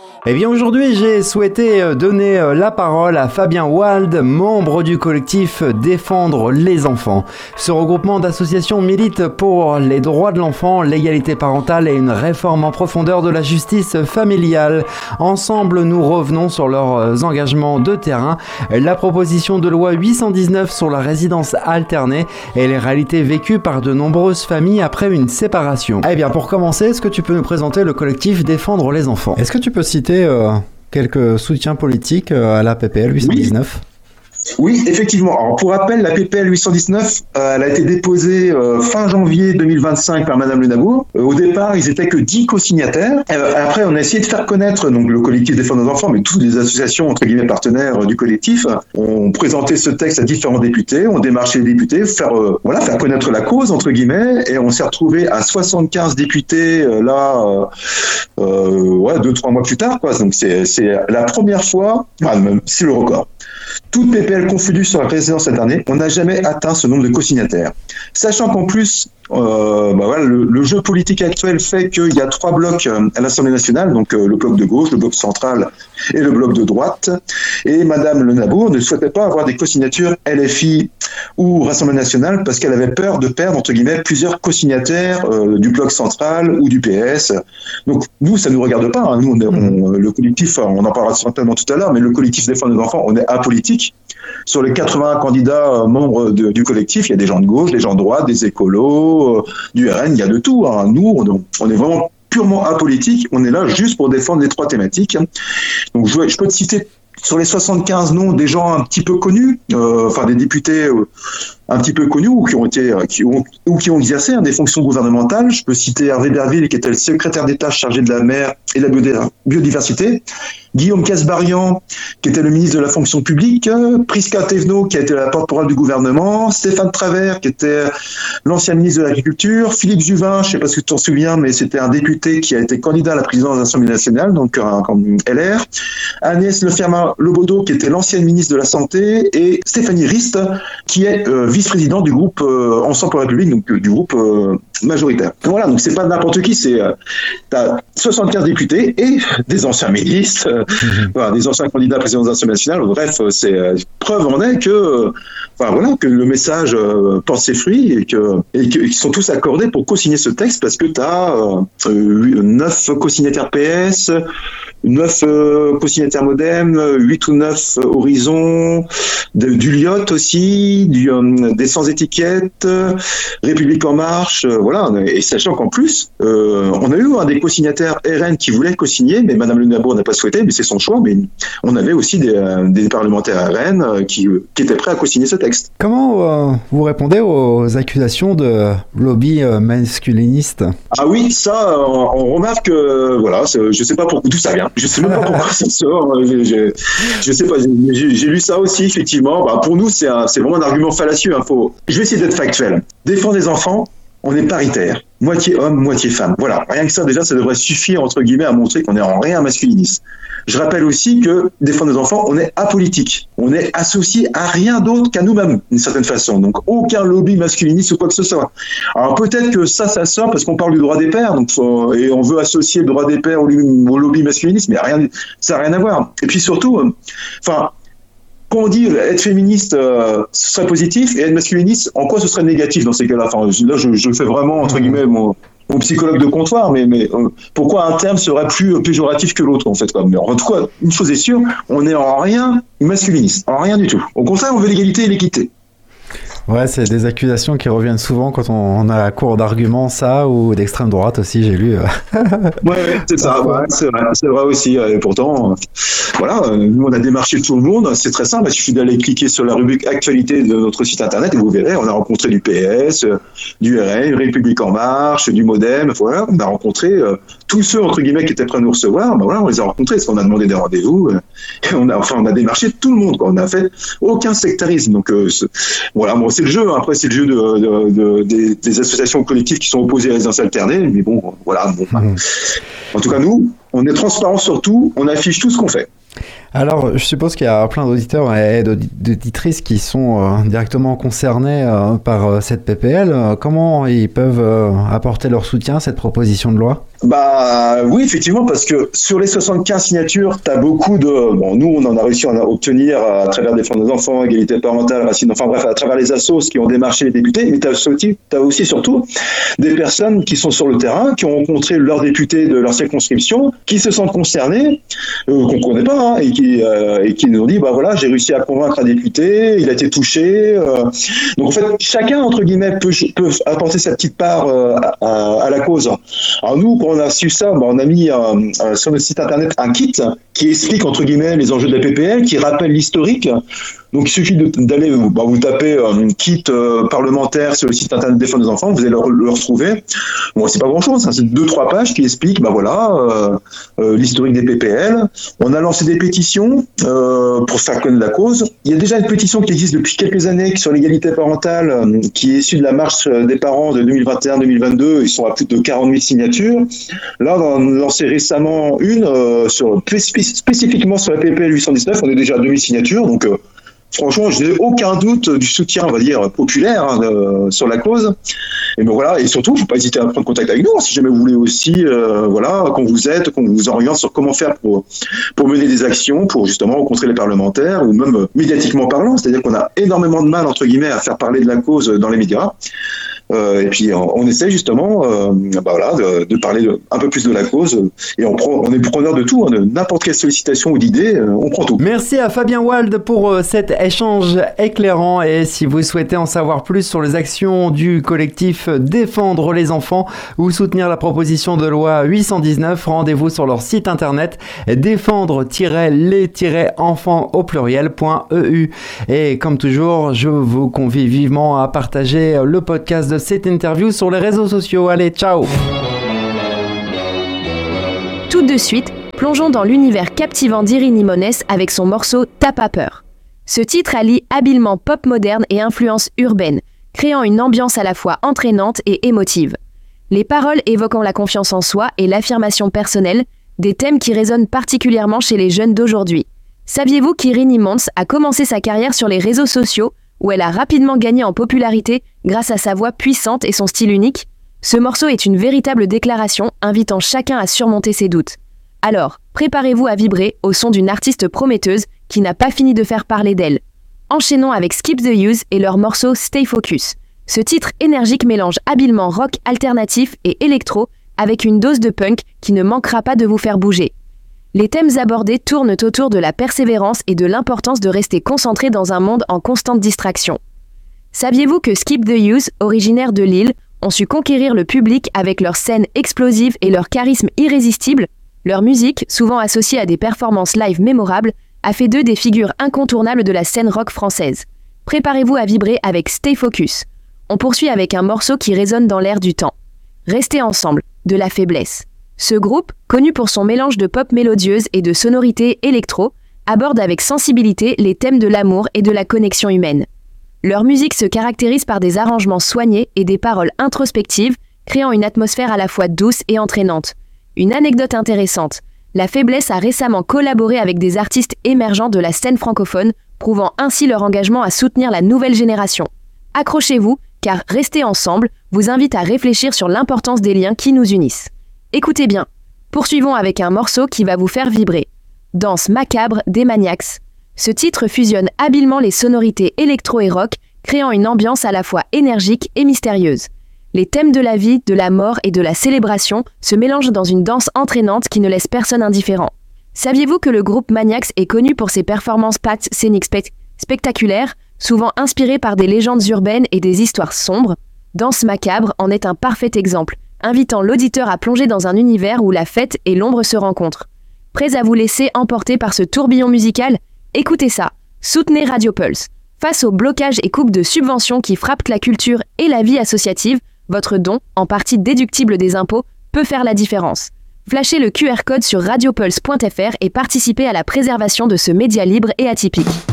Eh bien aujourd'hui j'ai souhaité donner la parole à Fabien Wald, membre du collectif Défendre les enfants. Ce regroupement d'associations milite pour les droits de l'enfant, l'égalité parentale et une réforme en profondeur de la justice familiale. Ensemble nous revenons sur leurs engagements de terrain, la proposition de loi 819 sur la résidence alternée et les réalités vécues par de nombreuses familles après une séparation. Eh bien pour commencer, est-ce que tu peux nous présenter le collectif Défendre les enfants ? Est-ce que tu peux citer quelques soutiens politiques à la PPL 819 ? Oui, effectivement. Alors, pour rappel, la PPL 819, elle a été déposée fin janvier 2025 par Madame Le Nabour. Au départ, ils étaient que 10 co-signataires. Après, on a essayé de faire connaître donc le collectif Défendre nos enfants, mais toutes les associations entre guillemets partenaires du collectif ont présenté ce texte à différents députés, ont démarché les députés, faire connaître la cause entre guillemets, et on s'est retrouvé à 75 députés 2-3 mois plus tard, quoi. Donc c'est la première fois, c'est le record. Toute PPL confondue sur la résidence alternée, on n'a jamais atteint ce nombre de co-signataires. Sachant qu'en plus, le jeu politique actuel fait qu'il y a 3 blocs à l'Assemblée nationale, donc le bloc de gauche, le bloc central et le bloc de droite. Et Madame Le Nabour ne souhaitait pas avoir des co-signatures LFI ou Rassemblement national parce qu'elle avait peur de perdre, entre guillemets, plusieurs co-signataires du bloc central ou du PS. Donc nous, ça ne nous regarde pas. Nous, le collectif, on en parlera certainement tout à l'heure, mais le collectif Défendre nos enfants, on est apolitique. Sur les 80 candidats membres du collectif, il y a des gens de gauche, des gens de droite, des écolos, du RN, il y a de tout. Nous, on est vraiment purement apolitique. On est là juste pour défendre les 3 thématiques. Donc, je peux te citer sur les 75 noms des gens un petit peu connus, des députés un petit peu connus ou qui ont exercé des fonctions gouvernementales. Je peux citer Hervé Berville, qui était le secrétaire d'État chargé de la mer et de la biodiversité, Guillaume Kasbarian, qui était le ministre de la fonction publique, Prisca Thévenot, qui a été la porte-parole du gouvernement, Stéphane Travert, qui était l'ancien ministre de l'Agriculture, Philippe Juvin, je ne sais pas si tu t'en souviens, mais c'était un député qui a été candidat à la présidence de l'Assemblée nationale, donc comme LR, Agnès Lefermin-Lebaudot, qui était l'ancienne ministre de la Santé, et Stéphanie Rist, qui est vice-présidente du groupe Ensemble pour la République, donc du groupe majoritaire. Donc voilà, donc c'est pas n'importe qui, t'as 75 députés et des anciens ministres, des anciens candidats à la présidence de l'Assemblée nationale. Bref, preuve en est que le message porte ses fruits et qu'ils sont tous accordés pour co-signer ce texte parce que t'as 9 co-signataires PS, 9 co-signataires Modem, 8 ou 9 Horizon, du Lyot aussi, des Sans Étiquette, République En Marche, et sachant qu'en plus, on a eu des co-signataires RN qui voulaient co-signer, mais Madame Le Nabour n'a pas souhaité, mais c'est son choix, mais on avait aussi des parlementaires RN qui étaient prêts à co-signer ce texte. Comment vous répondez aux accusations de lobby masculiniste ? Ah oui, ça, on remarque je sais pas d'où ça vient. Je sais même pas pourquoi ça sort. Je sais pas. J'ai lu ça aussi, effectivement. Pour nous, c'est vraiment un argument fallacieux. Je vais essayer d'être factuel. Défendre les enfants, on est paritaire. Moitié homme, moitié femme. Voilà. Rien que ça, déjà, ça devrait suffire, entre guillemets, à montrer qu'on est en rien masculiniste. Je rappelle aussi que défendre les enfants, on est apolitique. On est associé à rien d'autre qu'à nous-mêmes, d'une certaine façon. Donc, aucun lobby masculiniste ou quoi que ce soit. Alors, peut-être que ça sort parce qu'on parle du droit des pères, et on veut associer le droit des pères au lobby masculiniste, mais ça n'a rien à voir. Et puis surtout, quand on dit être féministe, ce serait positif, et être masculiniste, en quoi ce serait négatif dans ces cas-là ? Là, je fais vraiment, entre guillemets, mon psychologue de comptoir, mais pourquoi un terme serait plus péjoratif que l'autre, en fait, quoi. Mais en tout cas, une chose est sûre, on n'est en rien masculiniste, en rien du tout. Au contraire, on veut l'égalité et l'équité. Ouais, c'est des accusations qui reviennent souvent quand on a à court d'arguments, ça, ou d'extrême droite aussi, j'ai lu. Ouais, c'est ça, c'est vrai aussi. Et pourtant, nous on a démarché tout le monde, c'est très simple, il suffit d'aller cliquer sur la rubrique actualité de notre site internet et vous verrez, on a rencontré du PS, du RN, République En Marche, du Modem, on a rencontré tous ceux, entre guillemets, qui étaient prêts à nous recevoir, on les a rencontrés, parce qu'on a demandé des rendez-vous, et on a démarché tout le monde, quoi. On n'a fait aucun sectarisme, donc c'est le jeu, après c'est le jeu des associations collectives qui sont opposées à la résidence alternée, mais en tout cas nous, on est transparent sur tout, on affiche tout ce qu'on fait. Alors, je suppose qu'il y a plein d'auditeurs et d'auditrices qui sont directement concernés par cette PPL. Comment ils peuvent apporter leur soutien à cette proposition de loi ? Bah oui, effectivement, parce que sur les 75 signatures, tu as beaucoup de... Bon, nous, on en a réussi à obtenir à travers Défendre nos enfants, Égalité parentale, Racine, enfin bref, à travers les assos qui ont démarché les députés, mais tu as aussi surtout des personnes qui sont sur le terrain, qui ont rencontré leurs députés de leur circonscription, qui se sentent concernés, qu'on ne connaît pas, et qui nous ont dit, bah voilà, j'ai réussi à convaincre un député, il a été touché. Donc en fait, chacun, entre guillemets, peut apporter sa petite part à la cause. Alors nous, quand on a su ça, on a mis sur notre site internet un kit qui explique entre guillemets les enjeux de la PPL, qui rappelle l'historique. Donc il suffit d'aller, vous tapez kit parlementaire sur le site internet Défendre nos enfants, vous allez le retrouver. Bon, c'est pas grand-chose, c'est 2-3 pages qui expliquent l'historique des PPL. On a lancé des pétitions pour faire connaître la cause. Il y a déjà une pétition qui existe depuis quelques années sur l'égalité parentale, qui est issue de la marche des parents de 2021-2022. Ils sont à plus de 40 000 signatures. Là, on en a lancé récemment une spécifiquement sur la PPL 819. On est déjà à 2000 signatures, donc franchement, je n'ai aucun doute du soutien, on va dire, populaire sur la cause. Et ben voilà, et surtout, il ne faut pas hésiter à prendre contact avec nous si jamais vous voulez aussi, qu'on vous aide, qu'on vous oriente sur comment faire pour mener des actions, pour justement rencontrer les parlementaires, ou même médiatiquement parlant. C'est-à-dire qu'on a énormément de mal, entre guillemets, à faire parler de la cause dans les médias. Et puis on essaie justement de parler un peu plus de la cause, et on est preneur de tout, de n'importe quelle sollicitation ou d'idée, on prend tout. Merci à Fabien Wald pour cet échange éclairant, et si vous souhaitez en savoir plus sur les actions du collectif Défendre les enfants ou soutenir la proposition de loi 819, rendez-vous sur leur site internet défendre-les-enfants au pluriel.eu. Et comme toujours, je vous convie vivement à partager le podcast de cette interview sur les réseaux sociaux. Allez, ciao! Tout de suite, plongeons dans l'univers captivant d'Irini Monès avec son morceau T'as pas peur. Ce titre allie habilement pop moderne et influence urbaine, créant une ambiance à la fois entraînante et émotive. Les paroles évoquant la confiance en soi et l'affirmation personnelle, des thèmes qui résonnent particulièrement chez les jeunes d'aujourd'hui. Saviez-vous qu'Irini Monès a commencé sa carrière sur les réseaux sociaux, où elle a rapidement gagné en popularité grâce à sa voix puissante et son style unique? Ce morceau est une véritable déclaration invitant chacun à surmonter ses doutes. Alors, préparez-vous à vibrer au son d'une artiste prometteuse qui n'a pas fini de faire parler d'elle. Enchaînons avec Skip the Use et leur morceau Stay Focus. Ce titre énergique mélange habilement rock alternatif et électro avec une dose de punk qui ne manquera pas de vous faire bouger. Les thèmes abordés tournent autour de la persévérance et de l'importance de rester concentré dans un monde en constante distraction. Saviez-vous que Skip the Use, originaires de Lille, ont su conquérir le public avec leurs scènes explosives et leur charisme irrésistible? Leur musique, souvent associée à des performances live mémorables, a fait d'eux des figures incontournables de la scène rock française. Préparez-vous à vibrer avec Stay Focus. On poursuit avec un morceau qui résonne dans l'air du temps. Restez ensemble, de La Faiblesse. Ce groupe, connu pour son mélange de pop mélodieuse et de sonorités électro, aborde avec sensibilité les thèmes de l'amour et de la connexion humaine. Leur musique se caractérise par des arrangements soignés et des paroles introspectives, créant une atmosphère à la fois douce et entraînante. Une anecdote intéressante, La Faiblesse a récemment collaboré avec des artistes émergents de la scène francophone, prouvant ainsi leur engagement à soutenir la nouvelle génération. Accrochez-vous, car Rester ensemble vous invite à réfléchir sur l'importance des liens qui nous unissent. Écoutez bien, poursuivons avec un morceau qui va vous faire vibrer. Danse macabre des Maniacs. Ce titre fusionne habilement les sonorités électro et rock, créant une ambiance à la fois énergique et mystérieuse. Les thèmes de la vie, de la mort et de la célébration se mélangent dans une danse entraînante qui ne laisse personne indifférent. Saviez-vous que le groupe Maniacs est connu pour ses performances scéniques spectaculaires, souvent inspirées par des légendes urbaines et des histoires sombres? Danse macabre en est un parfait exemple, invitant l'auditeur à plonger dans un univers où la fête et l'ombre se rencontrent. Prêts à vous laisser emporter par ce tourbillon musical? Écoutez ça, soutenez Radio Pulse. Face aux blocages et coupes de subventions qui frappent la culture et la vie associative, votre don, en partie déductible des impôts, peut faire la différence. Flashez le QR code sur radiopulse.fr et participez à la préservation de ce média libre et atypique.